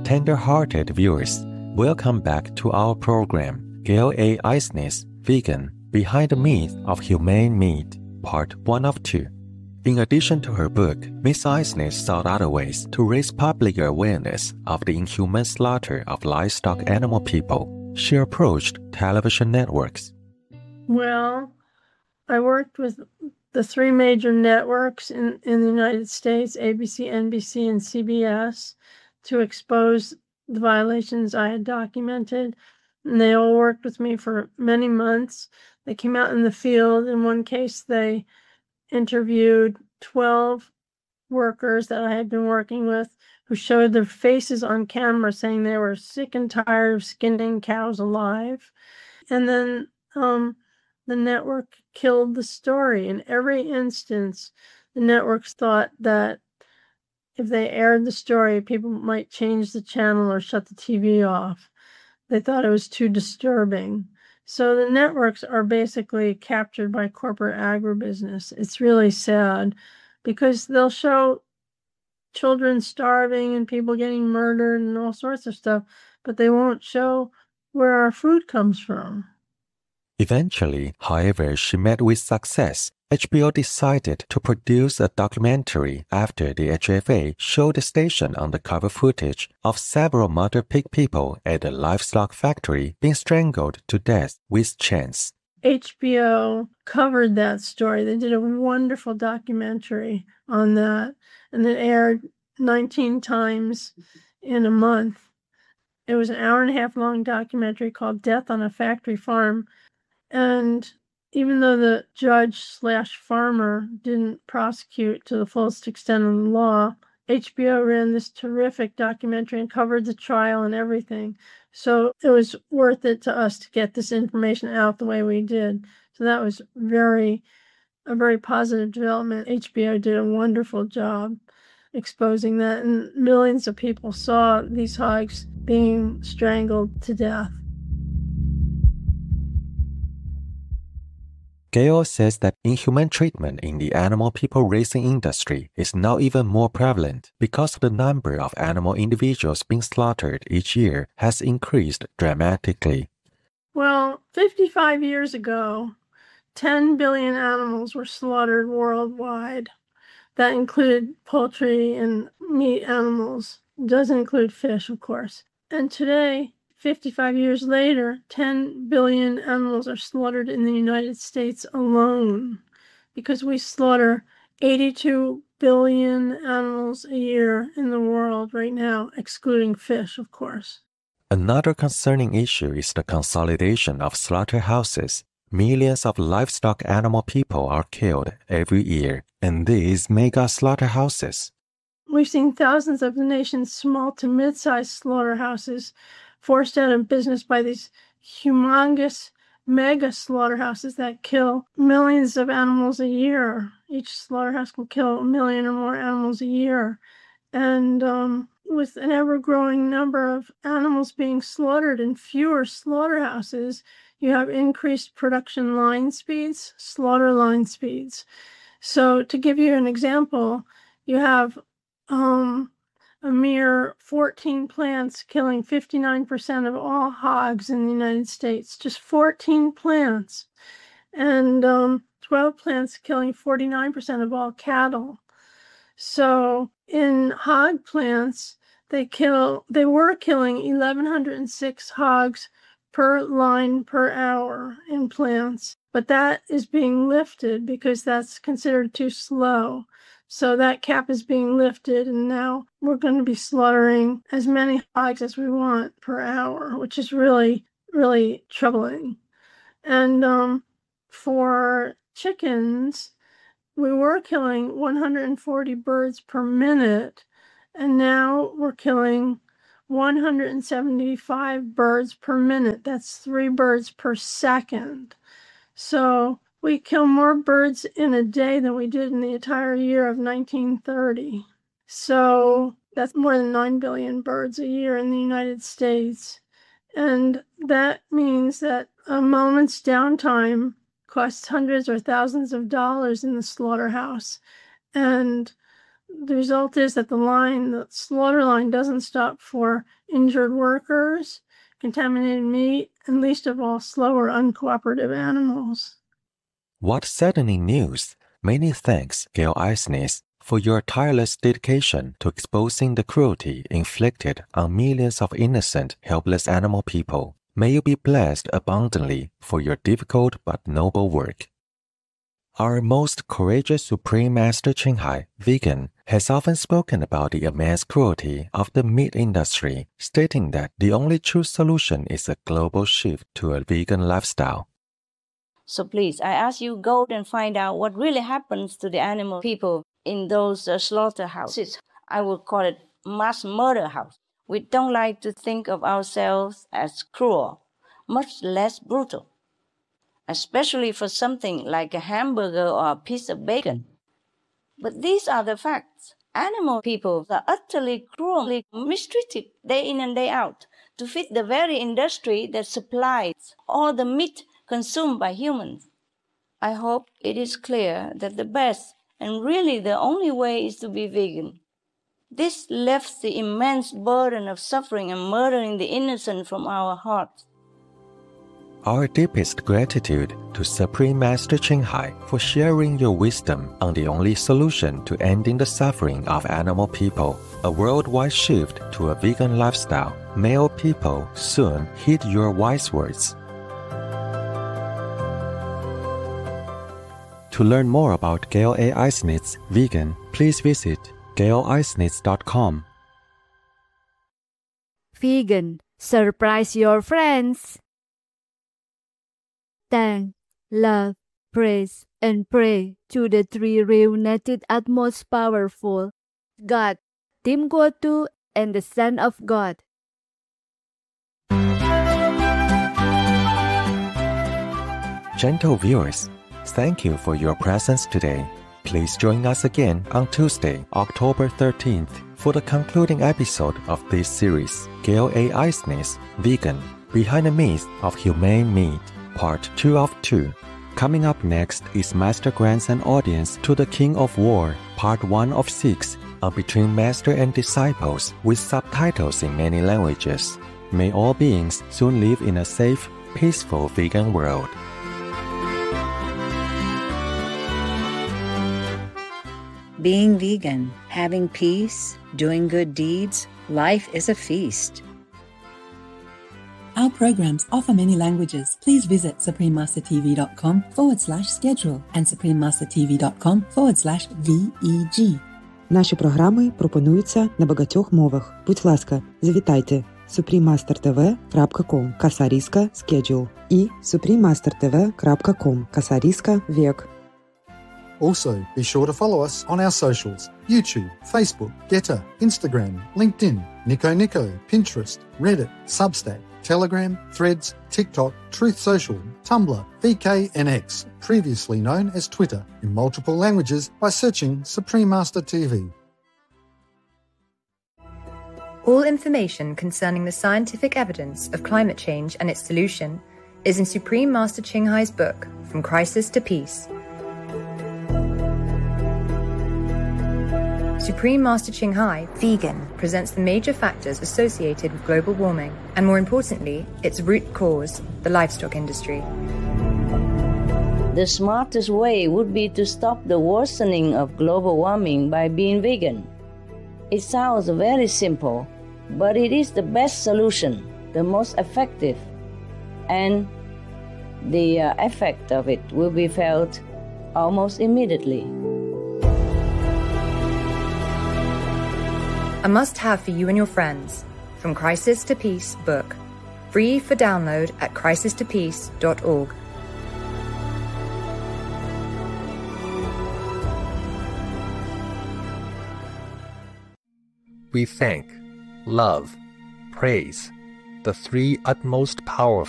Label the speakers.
Speaker 1: Tender-hearted viewers, welcome back to our program, Gail A. Eisner's Vegan, Behind the Myth of Humane Meat, Part 1 of 2. In addition to her book, Ms. Eisner sought other ways to raise public awareness of the inhuman slaughter of livestock animal people. She approached television networks.
Speaker 2: Well, I worked with the three major networks in the United States, ABC, NBC, and CBS, to expose the violations I had documented. And they all worked with me for many months. They came out in the field. In one case, they interviewed 12 workers that I had been working with who showed their faces on camera saying they were sick and tired of skinning cows alive. And then the network killed the story. In every instance, the networks thought that if they aired the story, people might change the channel or shut the TV off. They thought it was too disturbing. So the networks are basically captured by corporate agribusiness. It's really sad because they'll show children starving and people getting murdered and all sorts of stuff, but they won't show where our food comes from.
Speaker 1: Eventually, however, she met with success. HBO decided to produce a documentary after the HFA showed the station undercover footage of several mother pig people at a livestock factory being strangled to death with chains.
Speaker 2: HBO covered that story. They did a wonderful documentary on that, and it aired 19 times in a month. It was an hour-and-a-half long documentary called Death on a Factory Farm. And even though the judge/farmer didn't prosecute to the fullest extent of the law, HBO ran this terrific documentary and covered the trial and everything. So it was worth it to us to get this information out the way we did. So that was a very positive development. HBO did a wonderful job exposing that, and millions of people saw these hogs being strangled to death.
Speaker 1: Gail says that inhuman treatment in the animal people raising industry is now even more prevalent because the number of animal individuals being slaughtered each year has increased dramatically.
Speaker 2: Well, 55 years ago, 10 billion animals were slaughtered worldwide. That included poultry and meat animals. It doesn't include fish, of course. And today, 55 years later, 10 billion animals are slaughtered in the United States alone because we slaughter 82 billion animals a year in the world right now, excluding fish, of course.
Speaker 1: Another concerning issue is the consolidation of slaughterhouses. Millions of livestock animal people are killed every year in these mega slaughterhouses.
Speaker 2: We've seen thousands of the nation's small to mid-sized slaughterhouses forced out of business by these humongous mega slaughterhouses that kill millions of animals a year. Each slaughterhouse can kill 1 million or more animals a year. And with an ever-growing number of animals being slaughtered in fewer slaughterhouses, you have increased production line speeds, slaughter line speeds. So to give you an example, you have a mere 14 plants killing 59% of all hogs in the United States. Just 14 plants. And 12 plants killing 49% of all cattle. So in hog plants, they were killing 1,106 hogs per line per hour in plants. But that is being lifted because that's considered too slow. So that cap is being lifted, and now we're going to be slaughtering as many hogs as we want per hour, which is really, really troubling. And for chickens, we were killing 140 birds per minute, and now we're killing 175 birds per minute. That's 3 birds per second. So we kill more birds in a day than we did in the entire year of 1930. So that's more than 9 billion birds a year in the United States. And that means that a moment's downtime costs hundreds or thousands of dollars in the slaughterhouse. And The result is that the slaughter line doesn't stop for injured workers, contaminated meat, and least of all, slower, uncooperative animals.
Speaker 1: What saddening news! Many thanks, Gail Eisnes, for your tireless dedication to exposing the cruelty inflicted on millions of innocent, helpless animal people. May you be blessed abundantly for your difficult but noble work. Our most courageous Supreme Master Ching Hai, Vegan, has often spoken about the immense cruelty of the meat industry, stating that the only true solution is a global shift to a vegan lifestyle.
Speaker 3: So please, I ask you, go and find out what really happens to the animal people in those slaughterhouses. I would call it mass murder house. We don't like to think of ourselves as cruel, much less brutal, especially for something like a hamburger or a piece of bacon. But these are the facts. Animal people are utterly cruelly mistreated day in and day out to feed the very industry that supplies all the meat consumed by humans. I hope it is clear that the best and really the only way is to be vegan. This lifts the immense burden of suffering and murdering the innocent from our hearts.
Speaker 1: Our deepest gratitude to Supreme Master Ching Hai for sharing your wisdom on the only solution to ending the suffering of animal people, a worldwide shift to a vegan lifestyle. May all people soon heed your wise words. To learn more about Gail A. Eisnes, Vegan, please visit gaileisnes.com.
Speaker 4: Vegan, surprise your friends. Thank, love, praise, and pray to the three reunited and most powerful, God, Team Gotu, and the Son of God.
Speaker 1: Gentle viewers, thank you for your presence today. Please join us again on Tuesday, October 13th, for the concluding episode of this series, Gail A. Eisnes, Vegan, Behind the Myth of Humane Meat, Part 2 of 2. Coming up next is Master grants an audience to the King of War, Part 1 of 6, on Between Master and Disciples with subtitles in many languages. May all beings soon live in a safe, peaceful vegan world.
Speaker 5: Being vegan, having peace, doing good deeds, life is a feast.
Speaker 6: Our programs offer many languages. Please visit suprememastertv.com/schedule and suprememastertv.com/VEG.
Speaker 7: Наші програми пропонуються на багатьох мовах. Будь ласка, завітайте suprememastertv.com /schedule і suprememastertv.com /veg.
Speaker 8: Also, be sure to follow us on our socials: YouTube, Facebook, Getter, Instagram, LinkedIn, Nico, Pinterest, Reddit, Substack, Telegram, Threads, TikTok, Truth Social, Tumblr, VK and X, previously known as Twitter, in multiple languages by searching Supreme Master TV.
Speaker 9: All information concerning the scientific evidence of climate change and its solution is in Supreme Master Ching Hai's book, From Crisis to Peace. Supreme Master Ching Hai, Vegan, presents the major factors associated with global warming, and more importantly, its root cause, the livestock industry.
Speaker 3: The smartest way would be to stop the worsening of global warming by being vegan. It sounds very simple, but it is the best solution, the most effective, and the effect of it will be felt almost immediately.
Speaker 9: A must-have for you and your friends, From Crisis to Peace book, free for download at crisistopeace.org.
Speaker 10: We thank, love, praise the three utmost powerful